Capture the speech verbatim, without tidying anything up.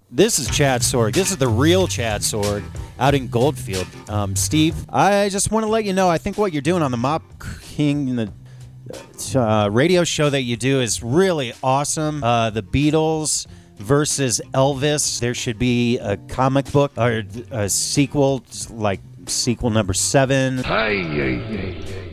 This is Chad Sorg. This is the real Chad Sorg out in Goldfield. Um, Steve, I just want to let you know, I think what you're doing on the Mop King the uh, radio show that you do is really awesome. Uh, the Beatles versus Elvis. There should be a comic book or a sequel, like sequel number seven. Hey, hey, hey, hey.